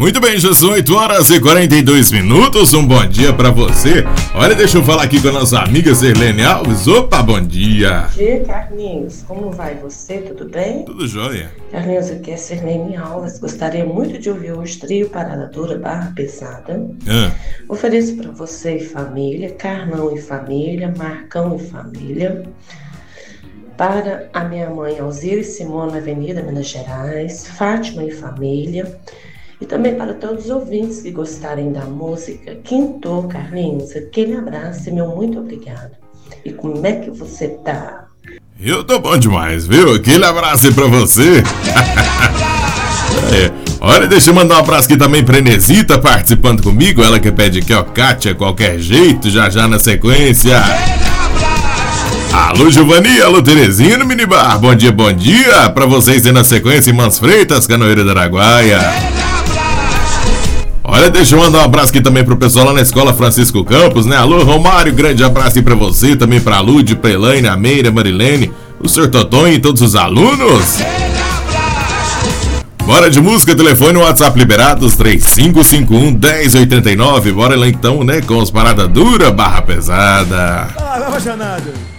Muito bem, já são 8h42. Um bom dia pra você. Olha, deixa eu falar aqui com a nossa amiga Sirlene Alves. Opa, bom dia. Bom dia, Carlinhos. Como vai você? Tudo bem? Tudo jóia. Carlinhos, aqui é Sirlene Alves. Gostaria muito de ouvir hoje Trio Parada Dura Barra Pesada. Ofereço pra você e família, Carlão e família, Marcão e família. Para a minha mãe Alzira Simone, Avenida Minas Gerais, Fátima e família. E também para todos os ouvintes que gostarem da música Quinto, Carlinhos, aquele abraço e meu muito obrigado. E como é que você tá? Eu tô bom demais, viu? Aquele abraço aí pra você. Olha, deixa eu mandar um abraço aqui também pra Inesita participando comigo. Ela que pede aqui, ó, Kátia, qualquer jeito, já na sequência. Alô, Giovani, alô, Terezinha no Minibar. Bom dia pra vocês aí na sequência. Irmãs Freitas, Canoeira do Araguaia. Olha, deixa eu mandar um abraço aqui também pro pessoal lá na Escola Francisco Campos, né? Alô, Romário, grande abraço aí pra você, também pra Lúdia, pra Elaine, a Meira, a Marilene, o Sr. Totonho e todos os alunos. Bora de música, telefone, WhatsApp liberados, 3551-1089. Bora lá então, né, com os Parada Dura Barra Pesada. Ah, vai,